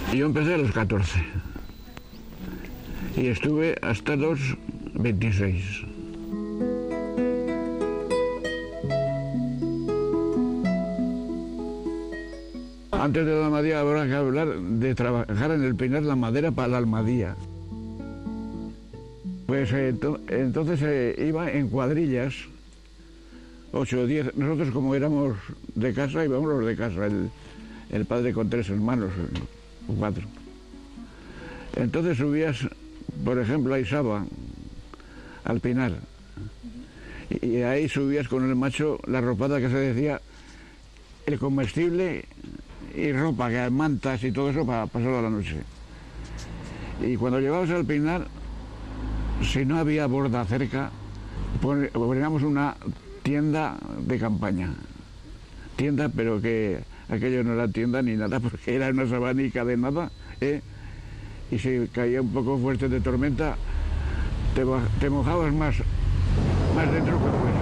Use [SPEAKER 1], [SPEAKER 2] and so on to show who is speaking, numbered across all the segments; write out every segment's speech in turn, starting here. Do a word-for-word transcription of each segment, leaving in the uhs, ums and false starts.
[SPEAKER 1] Y yo empecé a los catorce. Y estuve hasta los veintiséis. Antes de la Almadía habrá que hablar de trabajar en el Pinar la madera para la Almadía. Pues eh, to, entonces eh, iba en cuadrillas, ocho o diez. Nosotros, como éramos de casa, íbamos los de casa, el, el padre con tres hermanos, o cuatro. Entonces subías, por ejemplo, a Isaba, al Pinar, y, y ahí subías con el macho la ropada que se decía el comestible y ropa, que mantas y todo eso para pasar la noche. Y cuando llegabas al Pinar, si no había borda cerca, poníamos una tienda de campaña. Tienda, pero que aquello no era tienda ni nada, porque era una sabanica de nada, ¿eh? Y si caía un poco fuerte de tormenta, te, te mojabas más, más dentro que fuera.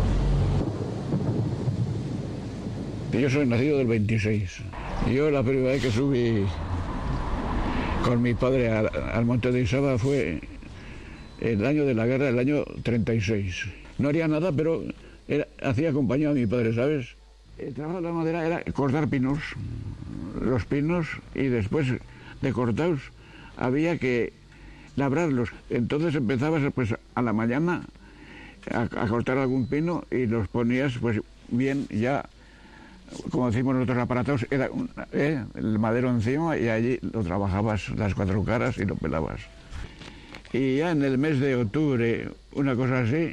[SPEAKER 1] Yo soy nacido del veintiséis. Yo la primera vez que subí con mi padre al, al monte de Isaba fue el año de la guerra, el año treinta y seis. No haría nada, pero era, hacía compañía a mi padre, ¿sabes? El trabajo de la madera era cortar pinos, los pinos, y después de cortados había que labrarlos. Entonces empezabas pues a la mañana a, a cortar algún pino y los ponías pues bien ya, como decimos nosotros, aparatados, era un, eh, el madero encima, y allí lo trabajabas las cuatro caras y lo pelabas. Y ya en el mes de octubre, una cosa así,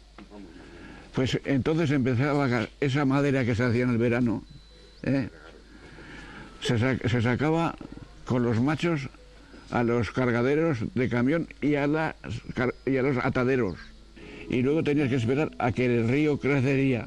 [SPEAKER 1] pues entonces empezaba esa madera que se hacía en el verano, ¿eh? se, sac se sacaba con los machos a los cargaderos de camión y a, las, y a los ataderos. Y luego tenías que esperar a que el río crecería.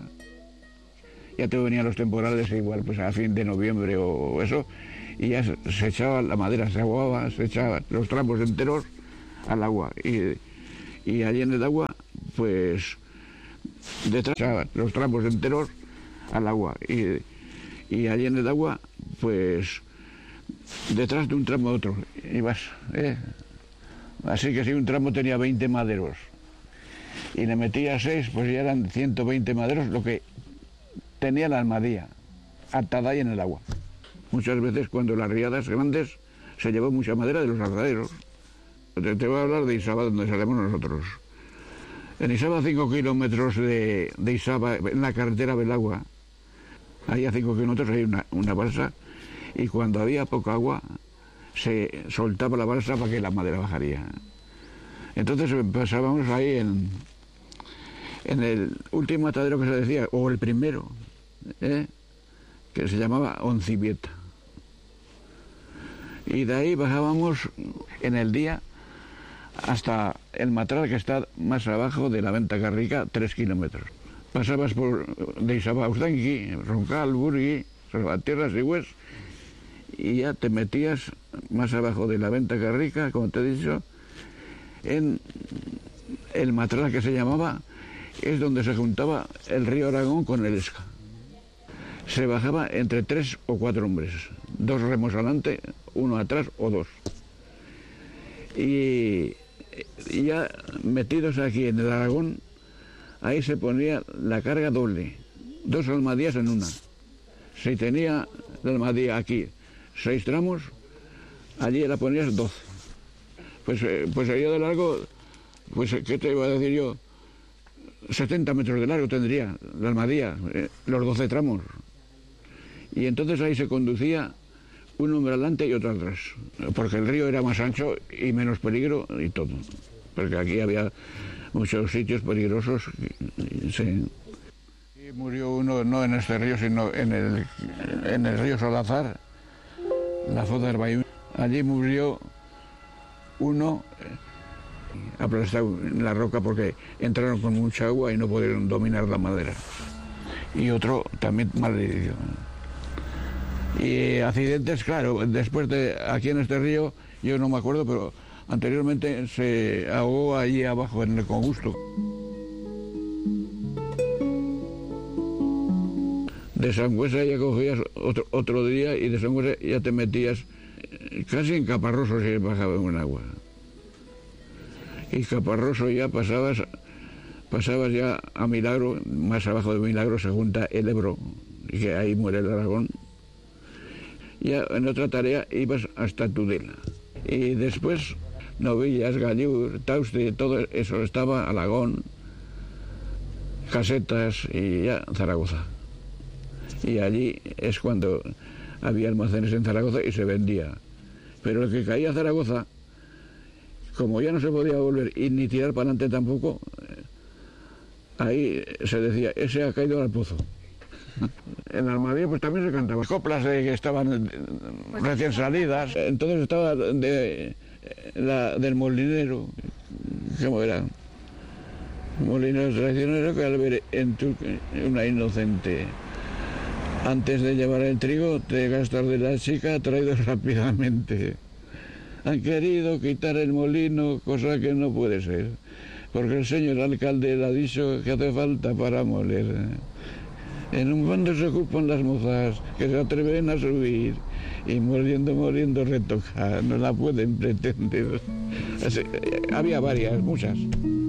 [SPEAKER 1] Ya te venían los temporales igual, pues a fin de noviembre o eso, y ya se echaba la madera, se aguaba, se echaban los tramos enteros al agua. Y, y allí en el agua, pues detrás los tramos enteros al agua. Y, y allí en el agua, pues detrás de un tramo a otro. Ibas, ¿eh? Así que si un tramo tenía veinte maderos y le metías seis, pues ya eran ciento veinte maderos, lo que tenía la Almadía, atada ahí en el agua. Muchas veces cuando las riadas grandes se llevó mucha madera de los ataderos. Te, te voy a hablar de Isaba, donde salimos nosotros. En Isaba, cinco kilómetros de, de Isaba, en la carretera Belagua, ahí a cinco kilómetros hay una, una balsa, y cuando había poca agua se soltaba la balsa para que la madera bajaría. Entonces pasábamos ahí en, en el último atadero que se decía, o el primero, ¿eh? que se llamaba Oncibieta. Y de ahí bajábamos en el día hasta el Matral, que está más abajo de la Venta Carrica, tres kilómetros. Pasabas por de Isaba a Ustanqui, Roncal, Burgui, Salvatierra, Sigües, y ya te metías más abajo de la Venta Carrica, como te he dicho, en el Matral, que se llamaba, es donde se juntaba el río Aragón con el Esca. Se bajaba entre tres o cuatro hombres, dos remos adelante, uno atrás o dos. Y, y ya metidos aquí en el Aragón, ahí se ponía la carga doble, dos almadías en una. Si tenía la almadía aquí seis tramos, allí la ponías doce. Pues, pues allá de largo, pues ¿qué te iba a decir yo? setenta metros de largo tendría la almadía, eh, los doce tramos. Y entonces ahí se conducía un hombre adelante y otro atrás, porque el río era más ancho y menos peligro y todo. Porque aquí había muchos sitios peligrosos. Sí. Y murió uno, no en este río, sino en el, en el río Salazar, la foda del Bayún. Allí murió uno aplastado en la roca porque entraron con mucha agua y no pudieron dominar la madera. Y otro también malherido. Y accidentes, claro, después de aquí en este río, yo no me acuerdo, pero anteriormente se ahogó allí abajo en el Congusto. De Sangüesa ya cogías otro, otro día, y de Sangüesa ya te metías casi en Caparroso se bajaba un agua. Y Caparroso ya pasabas, pasabas ya a Milagro, más abajo de Milagro se junta el Ebro, y que ahí muere el Aragón. Ya en otra tarea ibas hasta Tudela. Y después Novillas, Gallur, Tauste, todo eso estaba, Alagón, Casetas y ya Zaragoza. Y allí es cuando había almacenes en Zaragoza y se vendía. Pero el que caía a Zaragoza, como ya no se podía volver y ni tirar para adelante tampoco, ahí se decía, ese ha caído al pozo. En Almadía pues también se cantaba coplas de que estaban recién salidas. Entonces estaba de, la, del molinero, ¿cómo era? Molinero traicionero que al ver en tu, una inocente, antes de llevar el trigo te gastas de la chica traído rápidamente. Han querido quitar el molino, cosa que no puede ser, porque el señor alcalde le ha dicho que hace falta para moler. En un fondo se ocupan las mozas que se atreven a subir y moliendo, moliendo retocar, no la pueden pretender. Así, había varias, muchas.